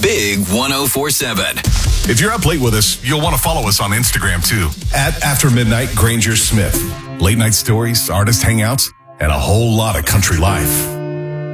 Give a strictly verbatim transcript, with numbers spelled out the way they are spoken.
Big one oh four seven. If you're up late with us, you'll want to follow us on Instagram too. At After Midnight Granger Smith. Late night stories, artist hangouts, and a whole lot of country life.